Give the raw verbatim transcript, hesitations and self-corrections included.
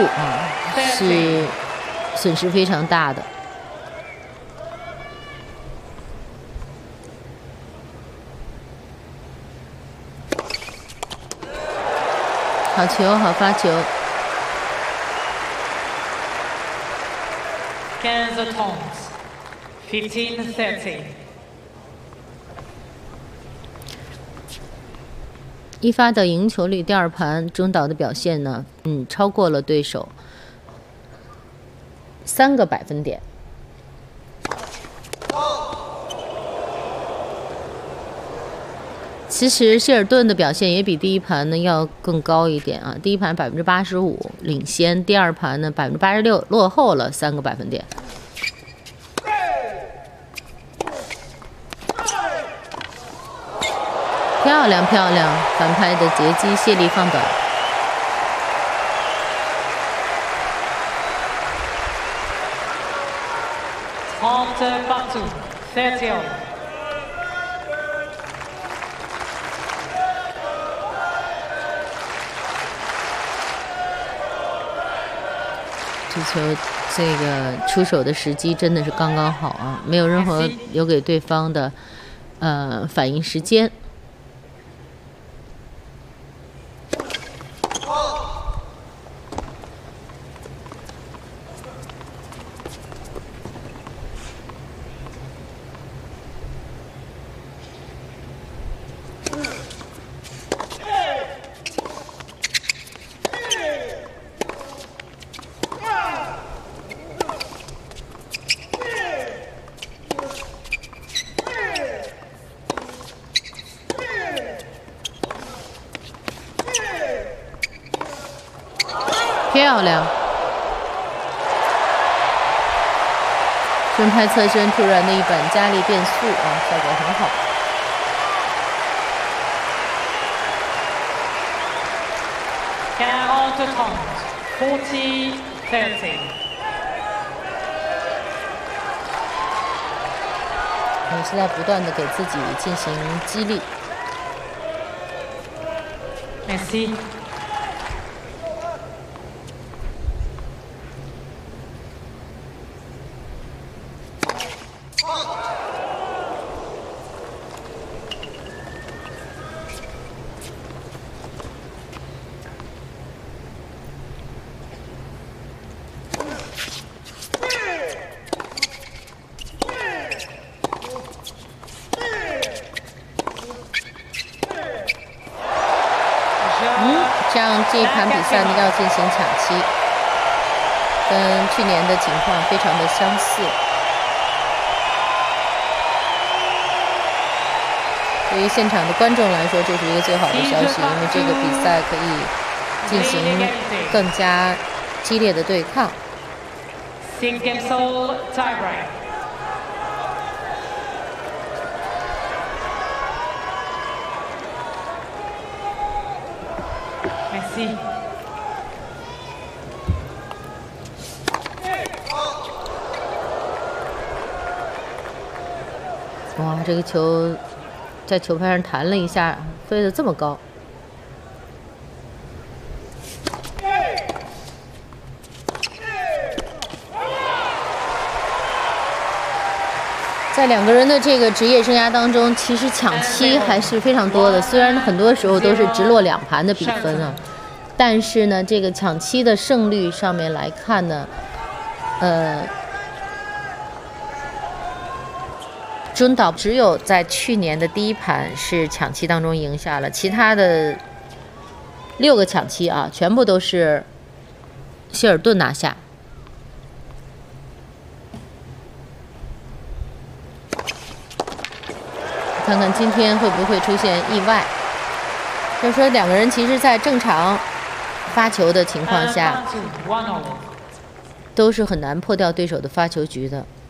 误啊，是损失非常大的。好球，好发球。 Kansas Toms, fifteen thirty。 一发的赢球率，第二盘中岛的表现呢，嗯，超过了对手三个百分点。其实谢尔顿的表现也比第一盘呢要更高一点啊，第一盘百分之八十五领先，第二盘呢百分之八十六落后了三个百分点。漂亮漂亮，反拍的截击，谢丽放短。 Hunter Batu, thirty all。 这球这个出手的时机真的是刚刚好啊，没有任何留给对方的呃反应时间。漂亮，顺拍侧身，突然的一板加力变速啊，效果很好。 Kansas Toms, forty thirty。 也是在不断的给自己进行激励。 Merci。 嗯，这样这一盘比赛呢要进行抢七，跟去年的情况非常的相似。对于现场的观众来说，这是一个最好的消息，因为这个比赛可以进行更加激烈的对抗。 Singapore tiebreak。Merci。 哇，这个球在球拍上弹了一下，飞得这么高。在两个人的这个职业生涯当中，其实抢七还是非常多的。虽然很多时候都是直落两盘的比分啊，但是呢，这个抢七的胜率上面来看呢，呃，中岛只有在去年的第一盘是抢七当中赢下了，其他的六个抢七啊，全部都是希尔顿拿下。看看今天会不会出现意外。就是说，两个人其实在正常发球的情况下，都是很难破掉对手的发球局的。